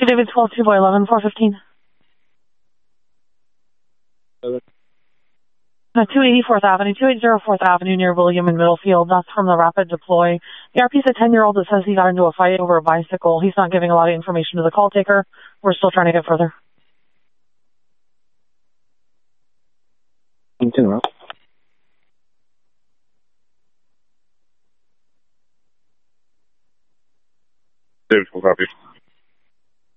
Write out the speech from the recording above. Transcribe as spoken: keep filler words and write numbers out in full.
David, twelve two by eleven, four fifteen. Seven. Uh, two eighty-fourth Avenue, two eighty fourth Avenue near William and Middlefield. That's from the Rapid Deploy. The R P's a ten-year-old that says he got into a fight over a bicycle. He's not giving a lot of information to the call taker. We're still trying to get further. Continue. David, we'll copy.